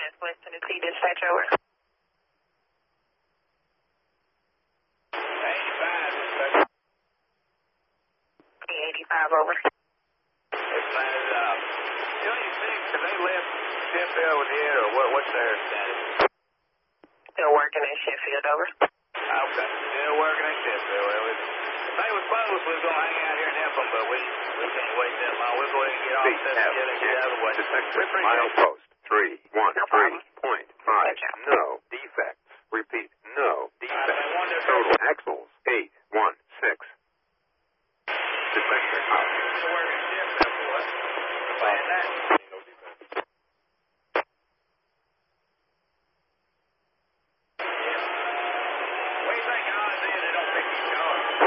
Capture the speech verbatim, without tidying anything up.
That's West Tennessee dispatch over. eighty-five. eighty-five over. It's landed up. twenty-six, have they left Sheffield yet, or what, what's their status? Still working at Sheffield over. Okay, still working at Sheffield. Well, if they was close, we was going to hang out here and help them, but we, we can't wait that long. We'll go ahead and get all set together and get out of the way. Detective, milepost three one three point five. No defects. Repeat, no defects. Total axles eight one six. Detector out. Still working at Sheffield, boy. Playing that. What do you think odds is they don't pick each other?